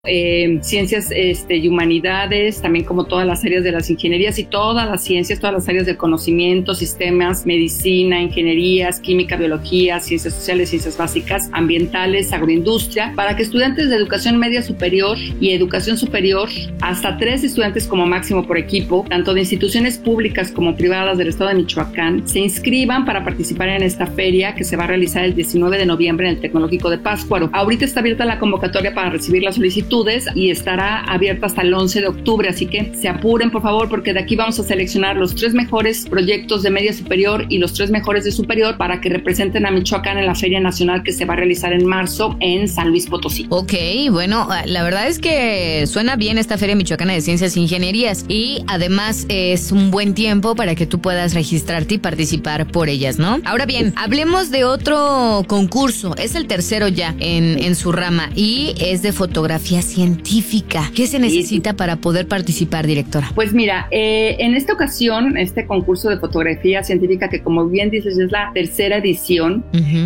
ciencias y humanidades, también como todas las áreas de las ingenierías y todas las ciencias, todas las áreas del conocimiento, sistemas, medicina, ingenierías, química, biología, ciencias sociales, ciencias básicas, ambientales, agroindustria, para que estudiantes de educación media superior y educación superior, hasta 3 estudiantes como máximo por equipo, tanto de instituciones públicas como privadas del estado de Michoacán, se inscriban para participar en esta feria que se va a realizar el 19 de noviembre en el Tecnológico de Pátzcuaro. Ahorita está abierta la convocatoria para recibir la solicitud y estará abierta hasta el 11 de octubre, así que se apuren por favor, porque de aquí vamos a seleccionar los 3 mejores proyectos de media superior y los 3 mejores de superior para que representen a Michoacán en la Feria Nacional que se va a realizar en marzo en San Luis Potosí. Ok, bueno, la verdad es que suena bien esta Feria Michoacana de Ciencias e Ingenierías y además es un buen tiempo para que tú puedas registrarte y participar por ellas, ¿no? Ahora bien, hablemos de otro concurso, es el tercero ya en su rama y es de fotografía científica. ¿Qué se necesita para poder participar, directora? Pues mira, en esta ocasión, este concurso de fotografía científica, que como bien dices es la tercera edición,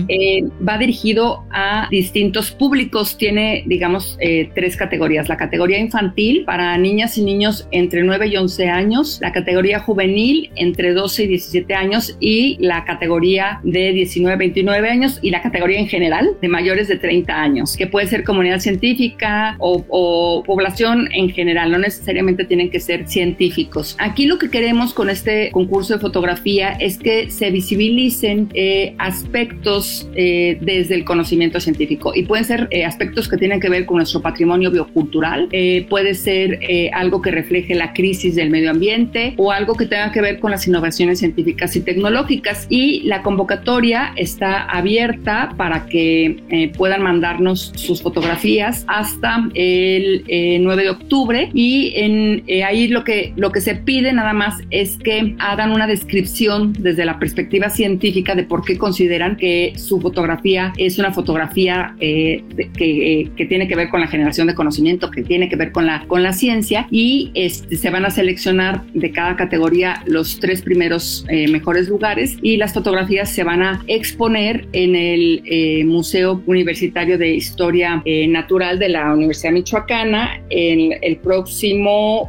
va dirigido a distintos públicos. Tiene, digamos, 3 categorías. La categoría infantil para niñas y niños entre 9 y 11 años, la categoría juvenil entre 12 y 17 años y la categoría de 19 a 29 años y la categoría en general de mayores de 30 años, que puede ser comunidad científica o población en general, no necesariamente tienen que ser científicos. Aquí lo que queremos con este concurso de fotografía es que se visibilicen aspectos desde el conocimiento científico y pueden ser aspectos que tienen que ver con nuestro patrimonio biocultural, puede ser algo que refleje la crisis del medio ambiente o algo que tenga que ver con las innovaciones científicas y tecnológicas, y la convocatoria está abierta para que puedan mandarnos sus fotografías hasta el 9 de octubre y ahí lo que se pide nada más es que hagan una descripción desde la perspectiva científica de por qué consideran que su fotografía es una fotografía que tiene que ver con la generación de conocimiento, que tiene que ver con la ciencia, y se van a seleccionar de cada categoría los 3 primeros mejores lugares, y las fotografías se van a exponer en el Museo Universitario de Historia Natural de la Universidad Michoacana el próximo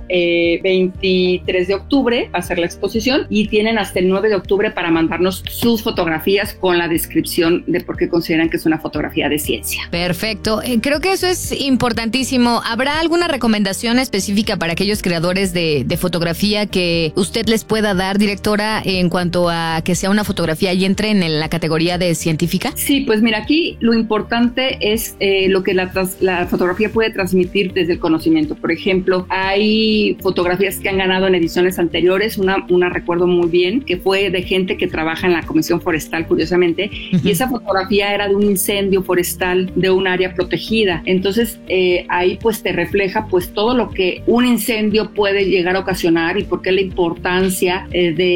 23 de octubre va a ser la exposición, y tienen hasta el 9 de octubre para mandarnos sus fotografías con la descripción de por qué consideran que es una fotografía de ciencia. Perfecto, creo que eso es importantísimo. ¿Habrá alguna recomendación específica para aquellos creadores de fotografía que usted les pueda dar, directora, en cuanto a que sea una fotografía y entre en la categoría de científica? Sí, pues mira, aquí lo importante es lo que la fotografía puede transmitir desde el conocimiento. Por ejemplo, hay fotografías que han ganado en ediciones anteriores, una recuerdo muy bien, que fue de gente que trabaja en la Comisión Forestal, curiosamente, y esa fotografía era de un incendio forestal de un área protegida. Entonces, ahí pues te refleja pues todo lo que un incendio puede llegar a ocasionar y por qué la importancia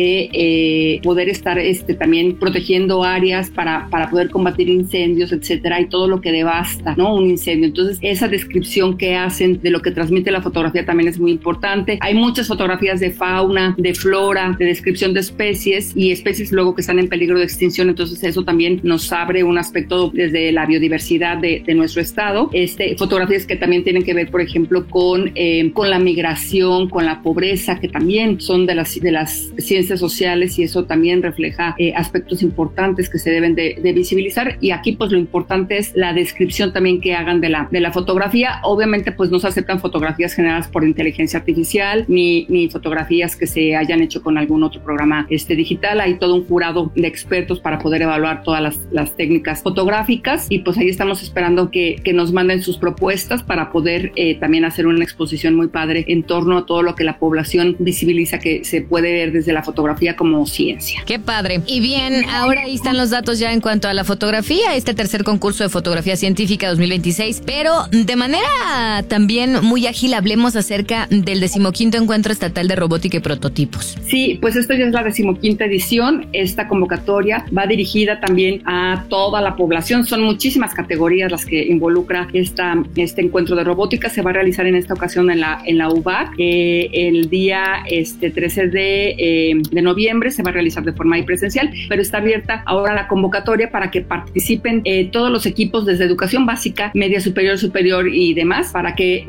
de poder estar también protegiendo áreas para poder combatir incendios, etcétera, y todo lo que devasta, ¿no?, un incendio. Entonces, esa descripción que hacen de lo que transmite la fotografía también es muy importante. Hay muchas fotografías de fauna, de flora, de descripción de especies y especies luego que están en peligro de extinción, entonces eso también nos abre un aspecto desde la biodiversidad de nuestro estado. Fotografías que también tienen que ver, por ejemplo, con la migración, con la pobreza, que también son de las ciencias sociales, y eso también refleja aspectos importantes que se deben de visibilizar. Y aquí pues lo importante es la descripción también que hagan de la fotografía. Obviamente pues no se aceptan fotografías generadas por inteligencia artificial ni fotografías que se hayan hecho con algún otro programa digital. Hay todo un jurado de expertos para poder evaluar todas las técnicas fotográficas, y pues ahí estamos esperando que nos manden sus propuestas para poder también hacer una exposición muy padre en torno a todo lo que la población visibiliza que se puede ver desde la fotografía como ciencia. ¡Qué padre! Y bien, ahora ahí están los datos ya en cuanto a la fotografía, este tercer concurso de fotografía científica 2026, pero de manera también muy ágil hablemos acerca del 15º Encuentro Estatal de Robótica y Prototipos. Sí, pues esto ya es la 15ª edición. Esta convocatoria va dirigida también a toda la población. Son muchísimas categorías las que involucra este encuentro de robótica. Se va a realizar en esta ocasión en la UBAC. El día 13 de noviembre se va a realizar de forma presencial, pero está abierta ahora la convocatoria para que participen todos los equipos desde educación básica, media superior y demás para que